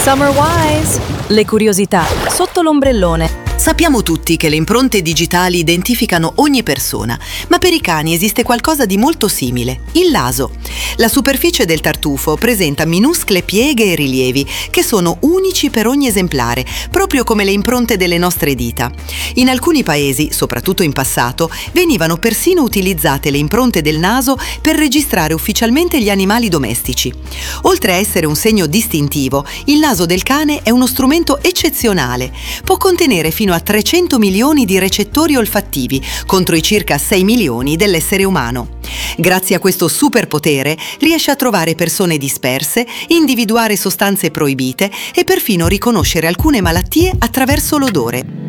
Summer Wise! Le curiosità sotto l'ombrellone. Sappiamo tutti che le impronte digitali identificano ogni persona, ma per i cani esiste qualcosa di molto simile, il naso. La superficie del tartufo presenta minuscole pieghe e rilievi che sono unici per ogni esemplare, proprio come le impronte delle nostre dita. In alcuni paesi, soprattutto in passato, venivano persino utilizzate le impronte del naso per registrare ufficialmente gli animali domestici. Oltre a essere un segno distintivo, il naso del cane è uno strumento eccezionale. Può contenere fino a 300 milioni di recettori olfattivi contro i circa 6 milioni dell'essere umano. Grazie a questo superpotere riesce a trovare persone disperse, individuare sostanze proibite e perfino riconoscere alcune malattie attraverso l'odore.